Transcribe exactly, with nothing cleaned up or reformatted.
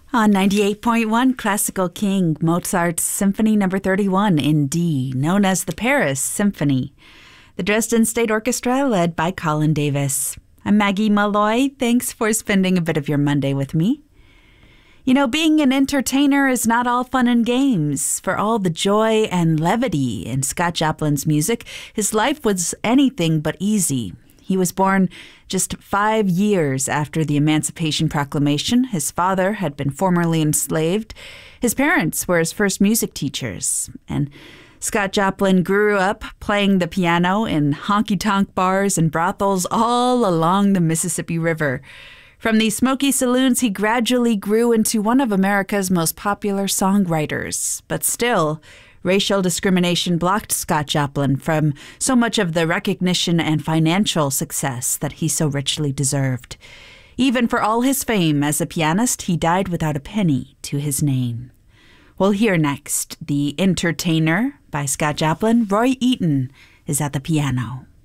On ninety-eight point one Classical King, Mozart's Symphony Number thirty-one in D, known as the Paris Symphony. The Dresden State Orchestra, led by Colin Davis. I'm Maggie Malloy. Thanks for spending a bit of your Monday with me. You know, being an entertainer is not all fun and games. For all the joy and levity in Scott Joplin's music, his life was anything but easy. He was born just five years after the Emancipation Proclamation. His father had been formerly enslaved. His parents were his first music teachers. And Scott Joplin grew up playing the piano in honky-tonk bars and brothels all along the Mississippi River. From these smoky saloons, he gradually grew into one of America's most popular songwriters. But still, racial discrimination blocked Scott Joplin from so much of the recognition and financial success that he so richly deserved. Even for all his fame as a pianist, he died without a penny to his name. We'll hear next The Entertainer by Scott Joplin. Roy Eaton is at the piano.